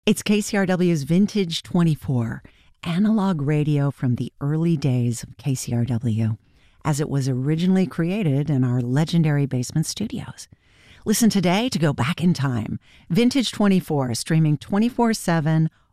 It's KCRW's Vintage 24, analog radio from the early days of KCRW, as it was originally created in our legendary basement studios. Listen today to go back in time. Vintage 24, streaming 24/7